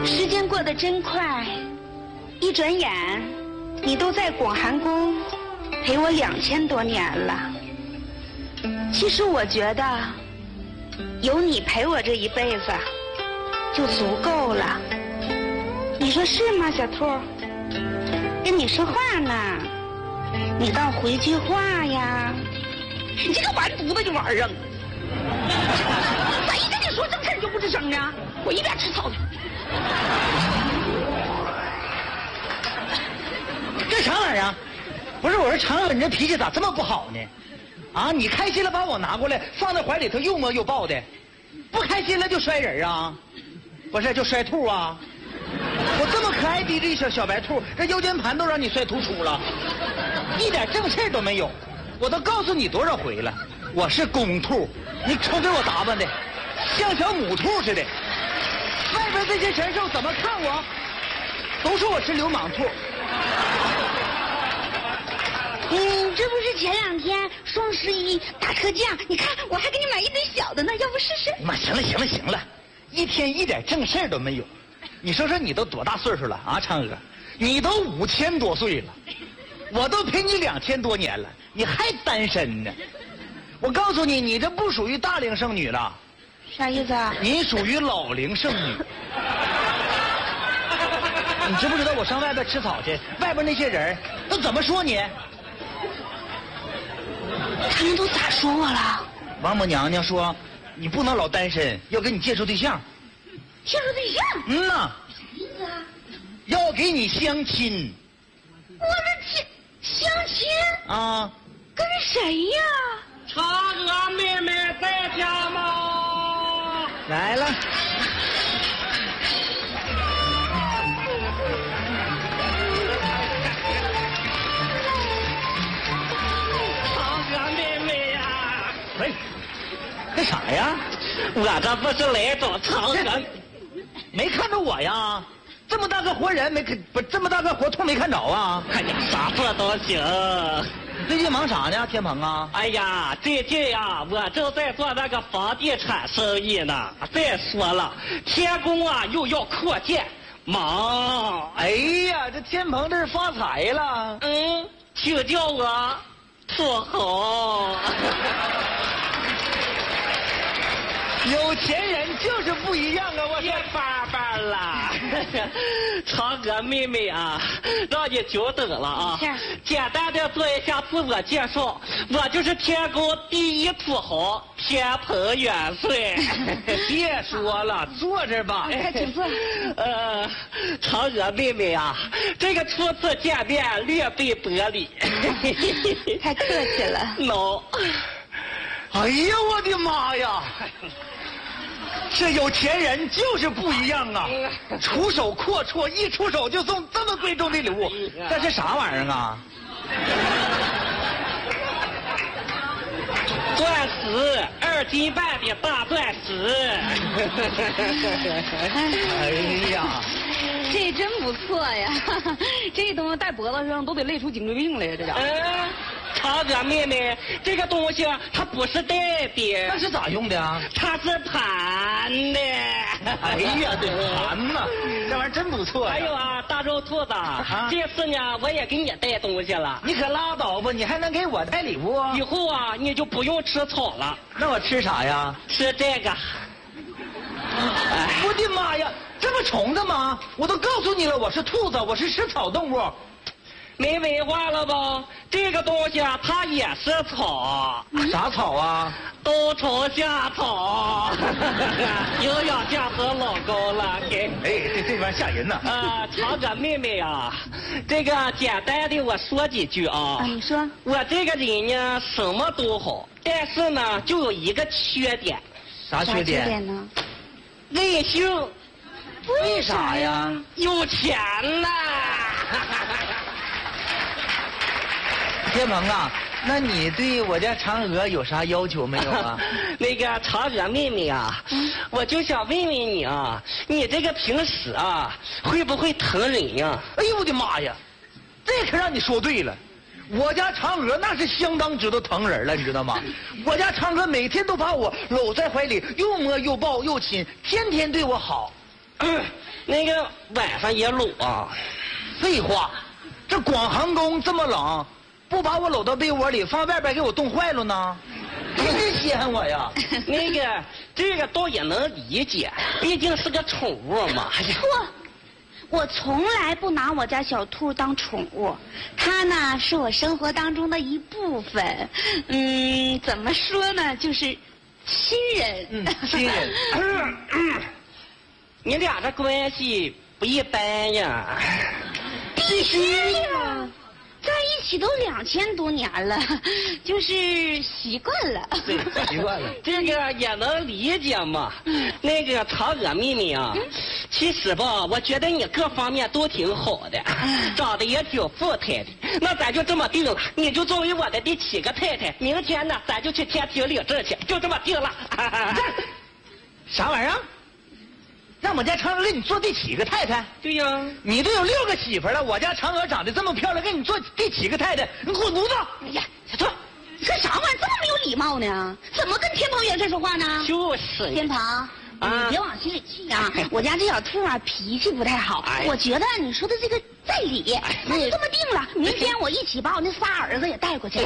时间过得真快，一转眼，你都在广寒宫陪我2000多年了。其实我觉得，有你陪我这一辈子，就足够了。你说是吗，小兔？跟你说话呢，你倒回句话呀！你这个完犊子的玩意儿！谁跟你说正事你就不吱声呢？我一边吃草去。 这啥玩意儿啊？不是，我说嫦娥，你这脾气咋这么不好呢？啊，你开心了把我拿过来放在怀里头又摸又抱的，不开心了就摔人啊？不是，就摔兔啊？我这么可爱的一小白兔，这腰间盘都让你摔突出了，一点正事都没有。我都告诉你多少回了，我是公兔，你瞅给我打扮的像小母兔似的。外边这些神兽怎么看我？都说我是流氓兔。 这不是前2天双11大特价？你看我还给你买一堆小的呢，要不试试？ 妈，行了，一天一点正事都没有。你说说你都多大岁数了啊，嫦娥？你都5000多岁了，我都陪你2000多年了，你还单身呢？我告诉你，你这不属于大龄剩女了。 啥意思啊？ 你属于老龄剩女。你知不知道我上外边吃草去，外边那些人都怎么说你？ 他们都咋说我了？ 王母娘娘说你不能老单身，要给你介绍对象。 介绍对象？ 呐。 啥意思啊？ 要给你相亲。 我的相亲啊？ 跟谁呀？ 嫦娥妹妹在家吗？ 来了。 嫦娥妹妹呀！ 喂，干啥呀？ 我这不是来找嫦娥， 没看着我呀？这么大个活人这么大个活兔没看着啊？ 哎呀，啥事都行。 最近忙啥呢，天鹏啊？ 哎呀，最近呀，我正在做那个房地产生意呢。再说了，天宫啊又要扩建，忙。 哎呀，这天鹏这是发财了。 请叫我土豪。 有钱人就是不一样啊！我别巴巴了，嫦娥妹妹啊，让你久等了啊！简单的做一下自我介绍，我就是天宫第一土豪天蓬元帅。 别说了，坐这吧。 快请坐。 嫦娥妹妹啊，这个初次见面略备薄礼。 太客气了。 喏。 哎呀，我的妈呀！这有钱人就是不一样啊，出手阔绰，一出手就送这么贵重的礼物，这是啥玩意儿啊？ 钻石2斤半的大钻石。 哎呀， 这真不错呀！这东西戴脖子上都得累出颈椎病来呀，这家伙。 嫦娥妹妹，这个东西它不是戴的， 那是咋用的啊？ 它是盘的。 哎呀，这盘呐，这玩意儿真不错呀。 还有啊，大肉兔子，这次呢我也给你带东西了。 你可拉倒吧，你还能给我带礼物？ 以后啊你就不用吃草了。 那我吃啥呀？ 吃这个。 我的妈呀，这么宠的吗？我都告诉你了，我是兔子，我是食草动物。 没文化了吧？这个东西啊，它也是草。 啥草啊？ 冬虫夏草。营养价值老高了，给。 哎，这玩意吓人呐。 嫦娥妹妹啊，这个简单的我说几句啊。 你说。 我这个人呢，什么都好，但是呢，就有一个缺点。 啥缺点呢？ 任性。 为啥呀？ 有钱呐。 天鹏啊，那你对我家嫦娥有啥要求没有啊？ 那个嫦娥妹妹啊，我就想问问你啊，你这个平时啊会不会疼人呀？ 哎呦我的妈呀，这可让你说对了。我家嫦娥那是相当知道疼人了，你知道吗？我家嫦娥每天都把我搂在怀里，又摸又抱又亲，天天对我好。 那个晚上也搂啊。 废话，这广寒宫这么冷，不把我搂到被窝里，放外边给我冻坏了呢？真稀罕我呀！ 那个这个倒也能理解，毕竟是个宠物嘛。 错，我从来不拿我家小兔当宠物，它呢是我生活当中的一部分。怎么说呢，就是亲人。 亲人。 你俩这关系不一般呀。 必须呀，在一起都2000多年了，就是习惯了。 对，习惯了。 这个也能理解嘛。那个嫦娥妹妹啊，其实吧，我觉得你各方面都挺好的，长得也挺富态的。那咱就这么定了，你就作为我的第7个太太。明天呢，咱就去天庭领证去，就这么定了。 啥玩意儿？让我家嫦娥给你做第7个太太？ 对呀， 你都有6个媳妇了，我家嫦娥长得这么漂亮，给你做第7个太太，你滚犊子！ 哎呀，小兔，你干啥玩意儿这么没有礼貌呢？怎么跟天蓬元帅说话呢？ 就是。 天蓬，你别往心里去啊！我家这小兔啊，脾气不太好。我觉得你说的这个在理，那就这么定了。明天我一起把我那仨儿子也带过去。